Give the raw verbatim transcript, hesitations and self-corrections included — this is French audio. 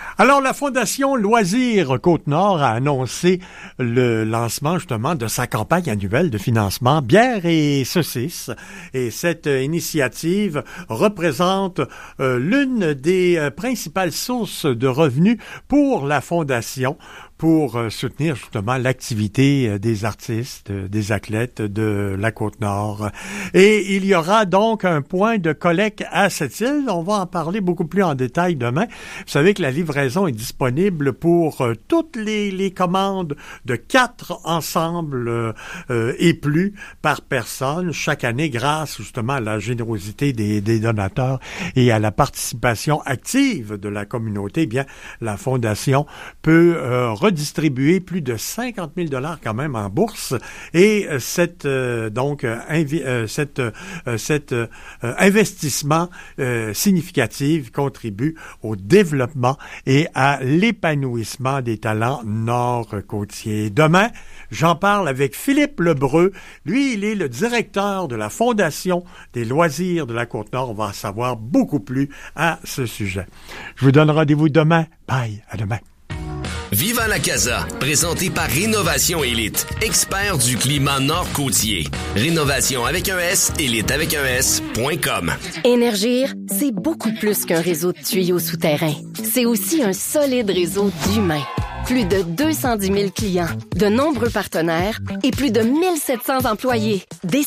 Alors, la Fondation Loisirs Côte-Nord a annoncé le lancement, justement, de sa campagne annuelle de financement bière et saucisses. Et cette euh, initiative représente euh, l'une des euh, principales sources de revenus pour la Fondation, pour euh, soutenir justement l'activité euh, des artistes, euh, des athlètes de la Côte-Nord. Et il y aura donc un point de collecte à cette île. On va en parler beaucoup plus en détail demain. Vous savez que la livraison est disponible pour euh, toutes les, les commandes de quatre ensembles euh, euh, et plus par personne chaque année, grâce justement à la générosité des, des donateurs et à la participation active de la communauté. Eh bien, la Fondation peut euh, redistribuer plus de cinquante mille dollars quand même en bourse, et euh, cette euh, donc euh, invi- euh, cette euh, cet euh, investissement euh, significatif contribue au développement et à l'épanouissement des talents nord-côtiers. Demain, j'en parle avec Philippe Lebreu. Lui, il est le directeur de la Fondation des loisirs de la Côte-Nord. On va en savoir beaucoup plus à ce sujet. Je vous donne rendez-vous demain. Bye, à demain. Viva la Casa, présenté par Rénovation Élite, expert du climat nord-côtier. Rénovation avec un S, élite avec un S, point com. Énergir, c'est beaucoup plus qu'un réseau de tuyaux souterrains. C'est aussi un solide réseau d'humains. Plus de deux cent dix mille clients, de nombreux partenaires et plus de mille sept cents employés. Des